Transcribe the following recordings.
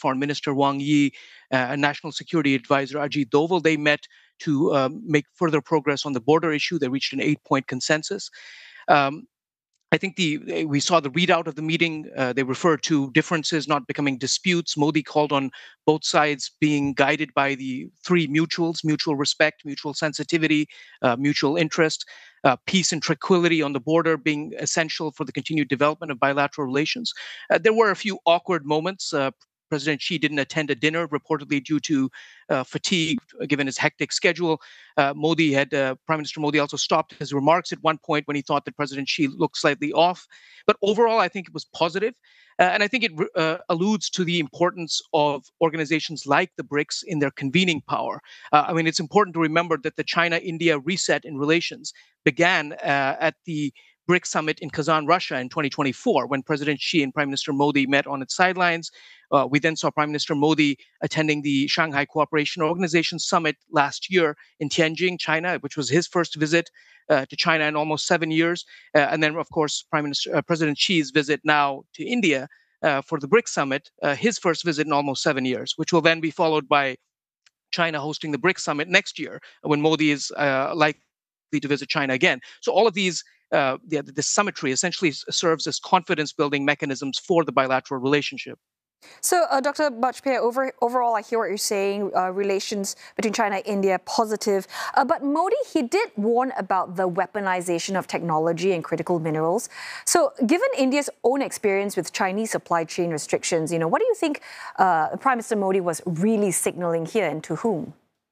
Foreign Minister Wang Yi, and National Security Advisor Ajit Doval. They met to make further progress on the border issue. They reached an 8-point consensus. Um, I think we saw the readout of the meeting. They referred to differences not becoming disputes. Modi called on both sides being guided by the three mutuals: mutual respect, mutual sensitivity, mutual interest, peace and tranquility on the border being essential for the continued development of bilateral relations. There were a few awkward moments. President Xi didn't attend a dinner, reportedly due to fatigue, given his hectic schedule. Prime Minister Modi also stopped his remarks at one point when he thought that President Xi looked slightly off. But overall, I think it was positive. And I think it alludes to the importance of organizations like the BRICS in their convening power. It's important to remember that the China-India reset in relations began at the BRICS summit in Kazan, Russia in 2024, when President Xi and Prime Minister Modi met on its sidelines. We then saw Prime Minister Modi attending the Shanghai Cooperation Organization summit last year in Tianjin, China, which was his first visit to China in almost 7 years. And then, of course, President Xi's visit now to India for the BRICS summit, his first visit in almost 7 years, which will then be followed by China hosting the BRICS summit next year, when Modi is likely to visit China again. So all of these, the summitry essentially serves as confidence-building mechanisms for the bilateral relationship. So, Dr. Bajpai, overall, I hear what you're saying, relations between China and India, positive. But Modi, he did warn about the weaponization of technology and critical minerals. So, given India's own experience with Chinese supply chain restrictions, what do you think Prime Minister Modi was really signaling here, and to whom?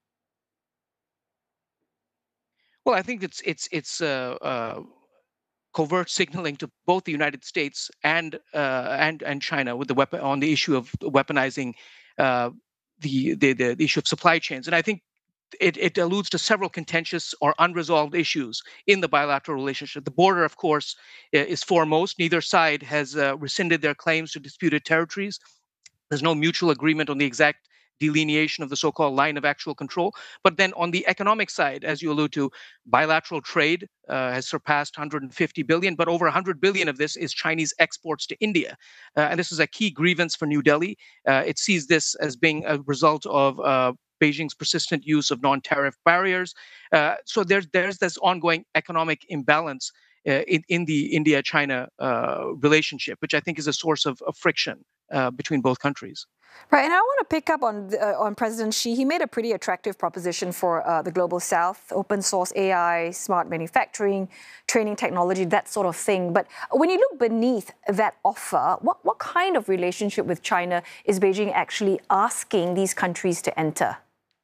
Well, I think it's covert signaling to both the United States and China with on the issue of weaponizing the issue of supply chains. And I think it alludes to several contentious or unresolved issues in the bilateral relationship. The border, of course, is foremost. Neither side has rescinded their claims to disputed territories. There's no mutual agreement on the exact delineation of the so-called line of actual control. But then on the economic side, as you allude to, bilateral trade has surpassed 150 billion, but over 100 billion of this is Chinese exports to India. And this is a key grievance for New Delhi. It sees this as being a result of Beijing's persistent use of non-tariff barriers. So there's this ongoing economic imbalance in the India-China relationship, which I think is a source of friction between both countries. Right, and I want to pick up on President Xi. He made a pretty attractive proposition for the Global South: open source AI, smart manufacturing, training technology, that sort of thing. But when you look beneath that offer, what kind of relationship with China is Beijing actually asking these countries to enter?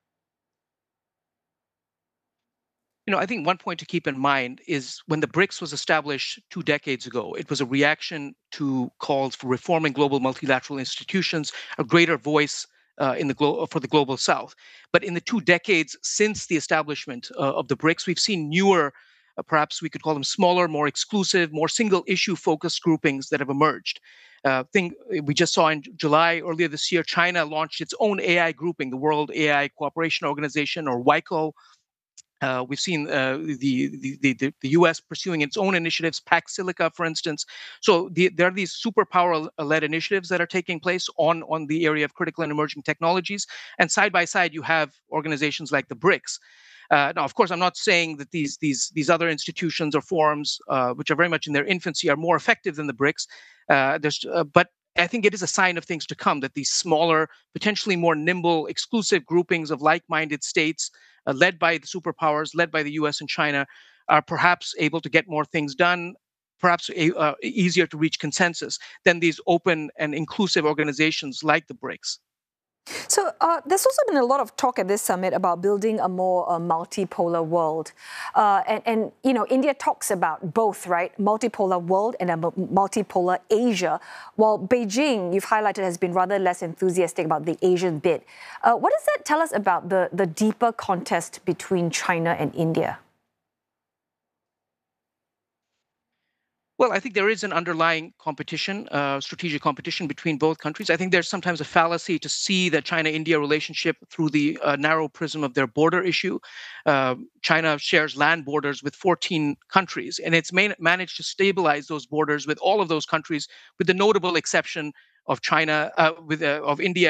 I think one point to keep in mind is when the BRICS was established 2 decades ago, it was a reaction to calls for reforming global multilateral institutions, a greater voice for the global South. But in the 2 decades since the establishment of the BRICS, we've seen newer, perhaps we could call them smaller, more exclusive, more single-issue focused groupings that have emerged. We just saw in July earlier this year, China launched its own AI grouping, the World AI Cooperation Organization, or WICO. We've seen the U.S. pursuing its own initiatives, Pax Silica, for instance. So there are these superpower-led initiatives that are taking place on the area of critical and emerging technologies. And side by side, you have organizations like the BRICS. Now, of course, I'm not saying that these other institutions or forums, which are very much in their infancy, are more effective than the BRICS. But I think it is a sign of things to come that these smaller, potentially more nimble, exclusive groupings of like-minded states, led by the superpowers, led by the US and China, are perhaps able to get more things done, perhaps easier to reach consensus than these open and inclusive organizations like the BRICS. So there's also been a lot of talk at this summit about building a more multipolar world. And India talks about both, right? Multipolar world and a multipolar Asia, while Beijing, you've highlighted, has been rather less enthusiastic about the Asian bit. What does that tell us about the deeper contest between China and India? Well, I think there is an underlying competition, strategic competition between both countries. I think there's sometimes a fallacy to see the China-India relationship through the narrow prism of their border issue. China shares land borders with 14 countries, and it's managed to stabilize those borders with all of those countries, with the notable exception of China, of India